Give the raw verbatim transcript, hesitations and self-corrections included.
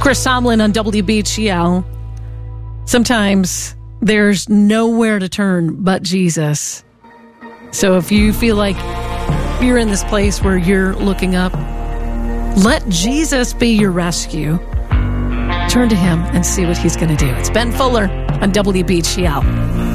Chris Tomlin on W B G L. Sometimes there's nowhere to turn but Jesus. So if you feel like you're in this place where you're looking up, let Jesus be your rescue. Turn to him and see what he's going to do. It's Ben Fuller on W B G L.